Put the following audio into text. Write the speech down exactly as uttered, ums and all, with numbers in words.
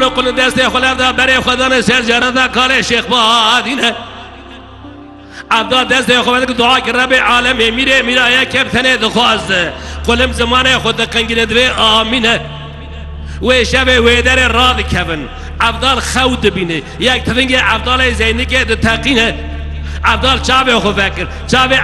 و قل دست خلف دا برای خدان سر جرده کار شیخ بادینه عبدال دست خود که دعا که رب عالم میره میره یا کبتنه دخواست قلم زمانه خود دقنگیره دوی آمینه و شب ویدر راضی کبن عبدال خود بینه یک تفنگ عبدال زینی که دو تقینه عبدال چاوه خو فکر چاوه